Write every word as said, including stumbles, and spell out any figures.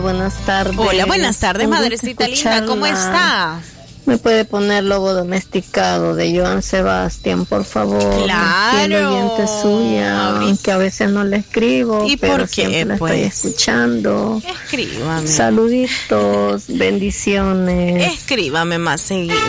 Buenas tardes. Hola, buenas tardes, madrecita linda, ¿cómo está? ¿Me puede poner Lobo Domesticado de Joan Sebastián, por favor? Claro. Fiel oyente suya, aunque a veces no le escribo, ¿Y pero por qué, siempre la pues? estoy escuchando. Escríbame. Saluditos, bendiciones. Escríbame más seguido.